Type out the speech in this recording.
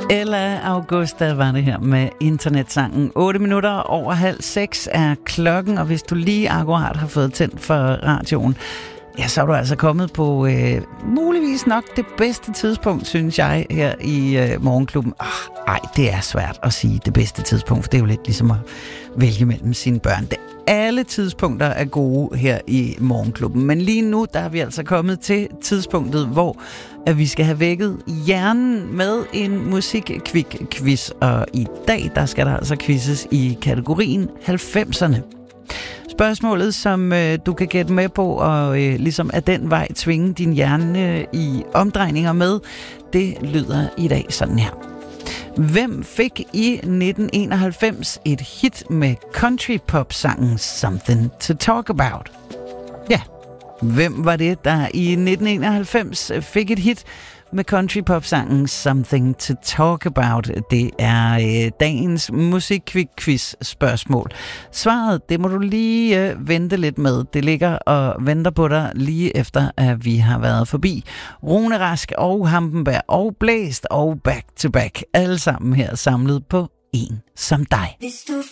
Ella Augusta var det her med internetsangen. 8 minutter over 5:30 er klokken, og hvis du lige akkurat har fået tændt for radioen, ja, så er du altså kommet på muligvis nok det bedste tidspunkt, synes jeg, her i Morgenklubben. Ej, det er svært at sige det bedste tidspunkt, for det er jo lidt ligesom at vælge mellem sine børn. Alle tidspunkter er gode her i Morgenklubben, men lige nu, der er vi altså kommet til tidspunktet, hvor at vi skal have vækket hjernen med en musik-quiz, og i dag, der skal der altså quizzes i kategorien 90'erne. Spørgsmålet, som du kan gætte med på, og ligesom af den vej tvinge din hjerne i omdrejninger med, det lyder i dag sådan her. Hvem fik i 1991 et hit med country-pop-sangen Something to Talk About? Ja, hvem var det, der i 1991 fik et hit med country-pop-sangen Something to Talk About? Det er dagens musik-quiz-spørgsmål. Svaret, det må du lige vente lidt med. Det ligger og venter på dig lige efter, at vi har været forbi Rune Rask og Hampenberg og Blæst og Back to Back. Alle sammen her samlet på En som dig.